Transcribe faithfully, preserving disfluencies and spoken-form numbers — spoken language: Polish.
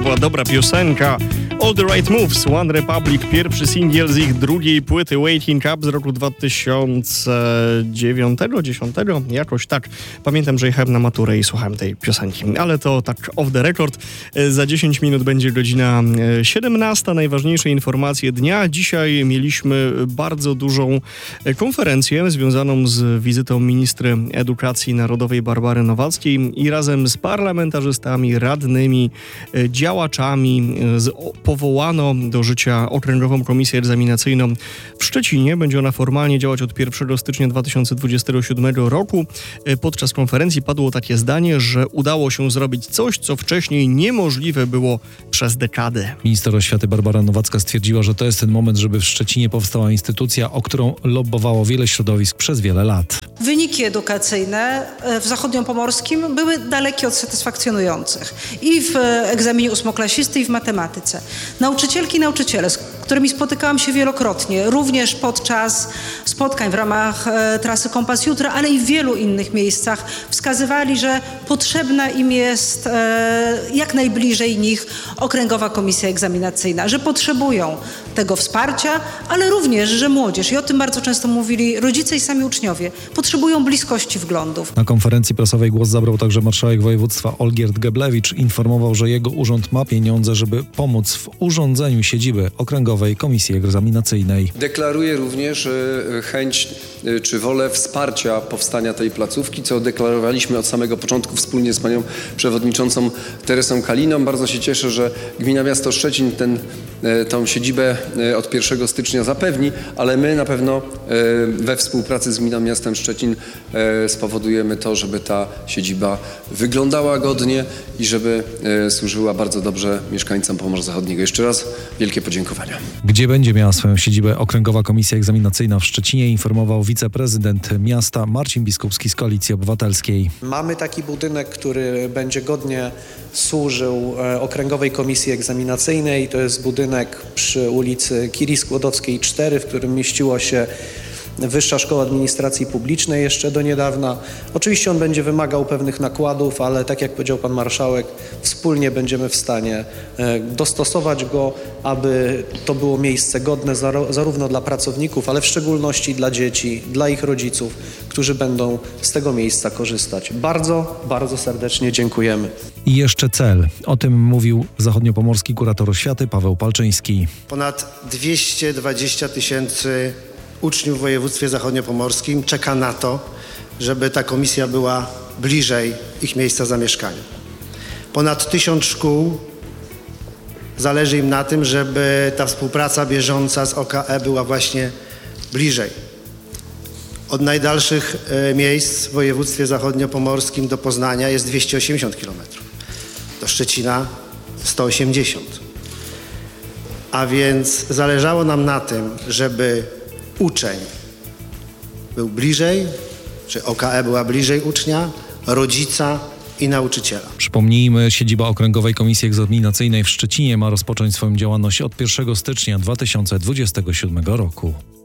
była dobra piosenka. All the Right Moves, One Republic, pierwszy singiel z ich drugiej płyty Waking Up z roku dwa tysiące dziewiątego, dziesiątego, jakoś tak. Pamiętam, że jechałem na maturę i słuchałem tej piosenki, ale to tak off the record. Za dziesięć minut będzie godzina siedemnasta, najważniejsze informacje dnia. Dzisiaj mieliśmy bardzo dużą konferencję związaną z wizytą ministry edukacji narodowej Barbary Nowackiej i razem z parlamentarzystami, radnymi, działaczami z powołano do życia Okręgową Komisję Egzaminacyjną w Szczecinie. Będzie ona formalnie działać od pierwszego stycznia dwa tysiące dwudziestego siódmego roku. Podczas konferencji padło takie zdanie, że udało się zrobić coś, co wcześniej niemożliwe było przez dekadę. Minister oświaty Barbara Nowacka stwierdziła, że to jest ten moment, żeby w Szczecinie powstała instytucja, o którą lobbowało wiele środowisk przez wiele lat. Wyniki edukacyjne w zachodniopomorskim były dalekie od satysfakcjonujących. I w egzaminie ósmoklasisty, i w matematyce. Nauczycielki i nauczyciele, z którymi spotykałam się wielokrotnie, również podczas spotkań w ramach e, trasy Kompas Jutra, ale i w wielu innych miejscach, wskazywali, że potrzebna im jest e, jak najbliżej nich Okręgowa Komisja Egzaminacyjna, że potrzebują tego wsparcia, ale również, że młodzież, i o tym bardzo często mówili rodzice i sami uczniowie, potrzebują bliskości wglądów. Na konferencji prasowej głos zabrał także marszałek województwa Olgierd Geblewicz. Informował, że jego urząd ma pieniądze, żeby pomóc w urządzeniu siedziby Okręgowej Komisji Egzaminacyjnej. Deklaruję również chęć czy wolę wsparcia powstania tej placówki, co deklarowaliśmy od samego początku wspólnie z panią przewodniczącą Teresą Kaliną. Bardzo się cieszę, że Gmina Miasto Szczecin ten, tą siedzibę od pierwszego stycznia zapewni, ale my na pewno we współpracy z Gminą Miastem Szczecin spowodujemy to, żeby ta siedziba wyglądała godnie i żeby służyła bardzo dobrze mieszkańcom Pomorza Zachodniego. Jeszcze raz wielkie podziękowania. Gdzie będzie miała swoją siedzibę Okręgowa Komisja Egzaminacyjna w Szczecinie, informował wiceprezydent miasta Marcin Biskupski z Koalicji Obywatelskiej. Mamy taki budynek, który będzie godnie służył Okręgowej Komisji Egzaminacyjnej. To jest budynek przy ulicy Kirii Skłodowskiej cztery, w którym mieściło się Wyższa Szkoła Administracji Publicznej jeszcze do niedawna. Oczywiście on będzie wymagał pewnych nakładów, ale tak jak powiedział pan marszałek, wspólnie będziemy w stanie dostosować go, aby to było miejsce godne zarówno dla pracowników, ale w szczególności dla dzieci, dla ich rodziców, którzy będą z tego miejsca korzystać. Bardzo, bardzo serdecznie dziękujemy. I jeszcze cel. O tym mówił zachodniopomorski kurator oświaty Paweł Palczyński. Ponad dwieście dwadzieścia tysięcy uczniów w województwie zachodniopomorskim czeka na to, żeby ta komisja była bliżej ich miejsca zamieszkania. Ponad tysiąc szkół zależy im na tym, żeby ta współpraca bieżąca z O K E była właśnie bliżej. Od najdalszych miejsc w województwie zachodniopomorskim do Poznania jest dwieście osiemdziesiąt kilometrów, do Szczecina sto osiemdziesiąt. A więc zależało nam na tym, żeby uczeń był bliżej, czy O K E była bliżej ucznia, rodzica i nauczyciela. Przypomnijmy, siedziba Okręgowej Komisji Egzaminacyjnej w Szczecinie ma rozpocząć swoją działalność od pierwszego stycznia dwa tysiące dwudziestego siódmego roku.